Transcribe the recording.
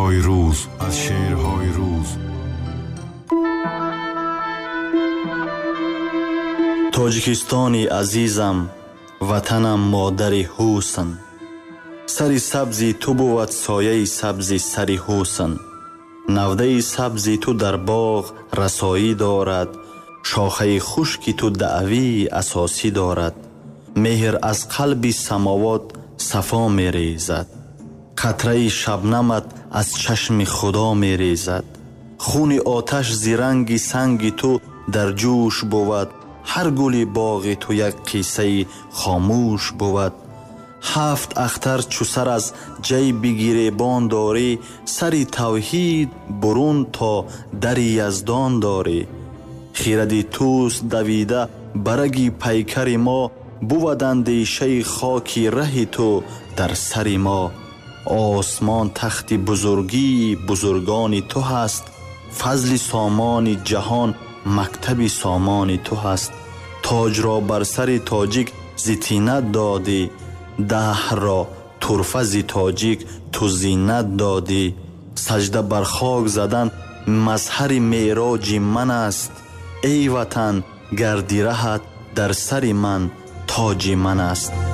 شعرهای روز از شعرهای روز. تاجیکستانی عزیزم، وطنم مادری حسن. سری سبزی تو بود سایه سبزی سری حسن. نوده سبزی تو در باغ رسایی دارد، شاخه خشکی تو دعوی اساسی دارد. مهر از قلب سماوات صفا می ریزد، قطره شبنمت از چشم خدا می ریزد. خون آتش زیرنگی سنگ تو در جوش بود، هر گل باغ تو یک قصه خاموش بود. هفت اختر چو سر از جیب گریبان داری، سری توحید برون تا در یزدان داری. خیردی توست دویده برگی پیکر ما، بود اندیشه خاکی ره تو در سر ما. آسمان تخت بزرگی بزرگان تو هست، فضل سامان جهان مکتب سامان تو هست. تاج را بر سر تاجیک زینت دادی، دهر را طرفه ز تاجیک تو زینت دادی. سجده بر خاک زدن مظهر معراج من است، ای وطن گردی رهت در سر من تاج من است.